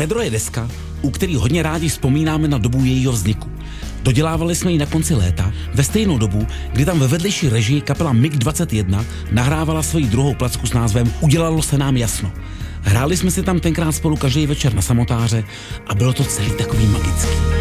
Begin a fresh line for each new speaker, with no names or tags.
Fedro je deska, u který hodně rádi vzpomínáme na dobu jejího vzniku. Dodělávali jsme ji na konci léta, ve stejnou dobu, kdy tam ve vedlejší režii kapela MiG-21 nahrávala svoji druhou placku s názvem Udělalo se nám jasno. Hráli jsme si tam tenkrát spolu každý večer na samotáře a bylo to celý takový magický.